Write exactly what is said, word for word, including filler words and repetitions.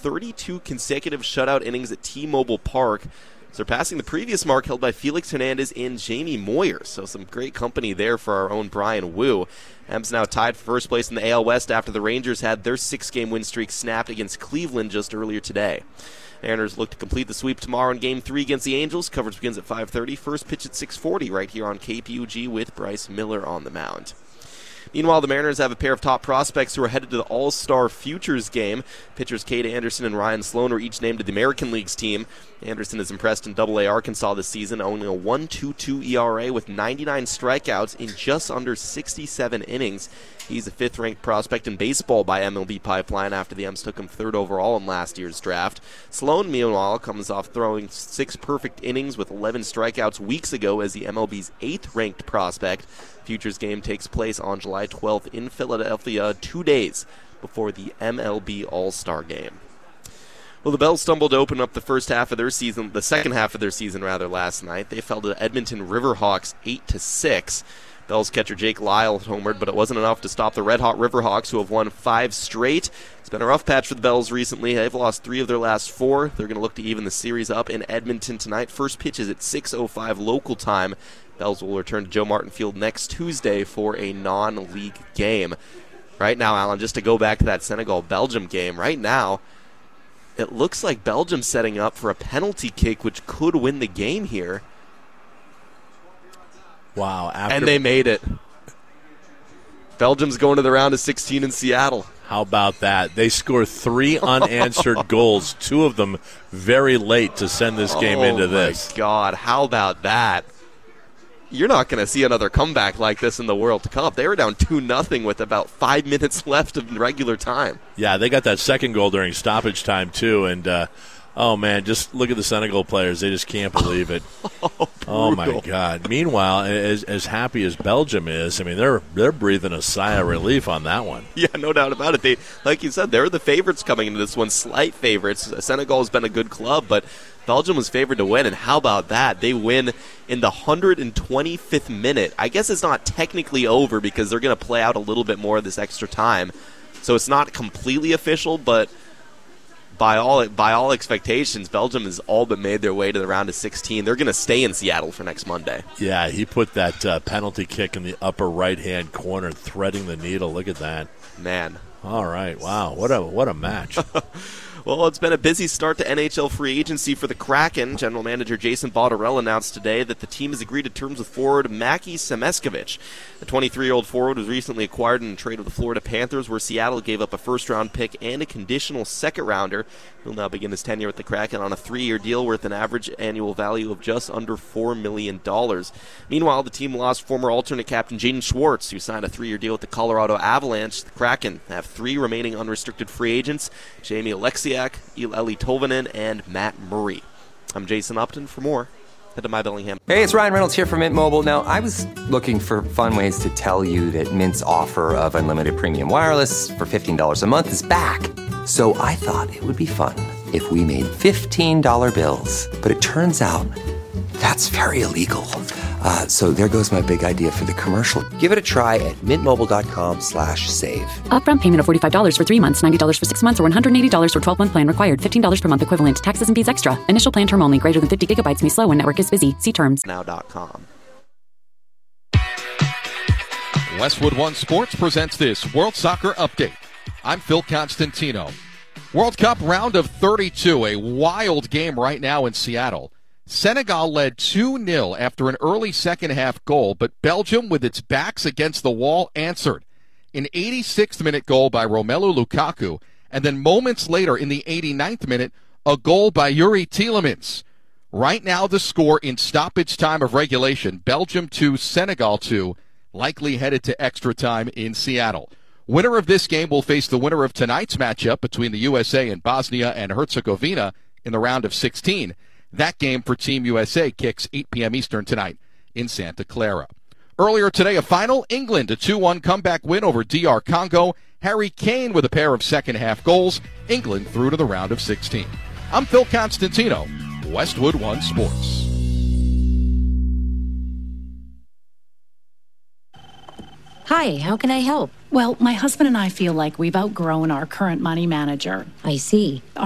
thirty-two consecutive shutout innings at T-Mobile Park, surpassing the previous mark held by Felix Hernandez and Jamie Moyer. So some great company there for our own Brian Wu. M's now tied for first place in the A L West after the Rangers had their six-game win streak snapped against Cleveland just earlier today. Mariners look to complete the sweep tomorrow in Game three against the Angels. Coverage begins at five thirty. First pitch at six forty right here on K P U G with Bryce Miller on the mound. Meanwhile, the Mariners have a pair of top prospects who are headed to the All-Star Futures game. Pitchers Cade Anderson and Ryan Sloan were each named to the American League's team. Anderson has impressed in double A Arkansas this season, owning a one point two two E R A with ninety-nine strikeouts in just under sixty-seven innings. He's a fifth-ranked prospect in baseball by M L B Pipeline after the M's took him third overall in last year's draft. Sloan, meanwhile, comes off throwing six perfect innings with eleven strikeouts weeks ago as the M L B's eighth-ranked prospect. Futures game takes place on July twelfth in Philadelphia, two days before the M L B All-Star Game. Well, the Bells stumbled to open up the first half of their season, the second half of their season rather, last night. They fell to Edmonton Riverhawks eight to six. Bells catcher Jake Lyle homered, but it wasn't enough to stop the red-hot Riverhawks, who have won five straight. It's been a rough patch for the Bells recently. They've lost three of their last four. They're going to look to even the series up in Edmonton tonight. First pitch is at six oh five local time. Bells will return to Joe Martin Field next Tuesday for a non-league game. Right now, Alan, just to go back to that Senegal-Belgium game, right now, it looks like Belgium's setting up for a penalty kick, which could win the game here. Wow. After and they made it. Belgium's going to the round of sixteen in Seattle. How about that? They score three unanswered goals, two of them very late to send this game oh into this. Oh, my God. How about that? You're not going to see another comeback like this in the World Cup. They were down two nothing with about five minutes left of regular time. Yeah, they got that second goal during stoppage time, too, and uh, oh, man, just look at the Senegal players. They just can't believe it. oh, oh, my God. Meanwhile, as as happy as Belgium is, I mean, they're they're breathing a sigh of relief on that one. Yeah, no doubt about it. They, like you said, they're the favorites coming into this one, slight favorites. Senegal has been a good club, but Belgium was favored to win, and how about that? They win in the one hundred twenty-fifth minute. I guess it's not technically over because they're going to play out a little bit more of this extra time. So it's not completely official, but by all by all expectations, Belgium has all but made their way to the round of sixteen. They're going to stay in Seattle for next Monday. Yeah, he put that uh, penalty kick in the upper right-hand corner, threading the needle. Look at that. Man. All right, wow, what a what a match. Well, it's been a busy start to N H L free agency for the Kraken. General Manager Jason Botterill announced today that the team has agreed to terms with forward Mackie Sameskovic. The twenty-three-year-old forward was recently acquired in a trade with the Florida Panthers, where Seattle gave up a first-round pick and a conditional second-rounder. He'll now begin his tenure with the Kraken on a three-year deal worth an average annual value of just under four million dollars. Meanwhile, the team lost former alternate captain Jaden Schwartz, who signed a three-year deal with the Colorado Avalanche. The Kraken have three remaining unrestricted free agents: Jamie Alexiak, Eli Tolvanen, and Matt Murray. I'm Jason Upton. For more, head to My Bellingham. Hey, it's Ryan Reynolds here from Mint Mobile. Now, I was looking for fun ways to tell you that Mint's offer of unlimited premium wireless for fifteen dollars a month is back. So I thought it would be fun if we made fifteen dollar bills. But it turns out that's very illegal. Uh, so there goes my big idea for the commercial. Give it a try at mintmobile.com slash save. Upfront payment of forty-five dollars for three months, ninety dollars for six months, or one hundred eighty dollars for twelve-month plan required. fifteen dollars per month equivalent. Taxes and fees extra. Initial plan term only. Greater than fifty gigabytes may slow when network is busy. See terms. Now dot com. Westwood One Sports presents this World Soccer Update. I'm Phil Constantino. World Cup round of thirty-two, a wild game right now in Seattle. Senegal led two nil after an early second-half goal, but Belgium, with its backs against the wall, answered. An eighty-sixth minute goal by Romelu Lukaku, and then moments later in the eighty-ninth minute, a goal by Yuri Tielemans. Right now the score in stoppage time of regulation, Belgium two, Senegal two, likely headed to extra time in Seattle. Winner of this game will face the winner of tonight's matchup between the U S A and Bosnia and Herzegovina in the round of sixteen. That game for Team U S A kicks eight p.m. Eastern tonight in Santa Clara. Earlier today, a final, England a two one comeback win over D R Congo. Harry Kane with a pair of second-half goals. England through to the round of sixteen. I'm Phil Constantino, Westwood One Sports. Hi, how can I help? Well, my husband and I feel like we've outgrown our current money manager. I see.